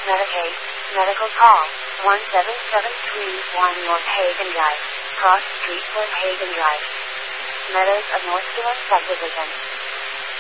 Medicaid, medical call, 17731 North Hagen Drive, Cross Street, North Hagen Drive. Meadows of Northfield Subdivision.